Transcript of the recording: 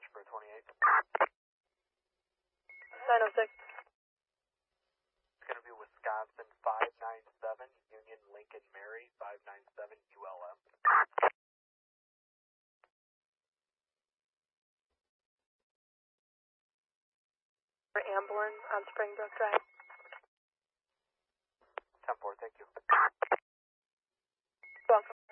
dispatch for 28. 906. It's going to be Wisconsin 597, Union Lincoln Mary 597 ULM. For Amborn on Springbrook Drive. 10-4, thank you. Welcome.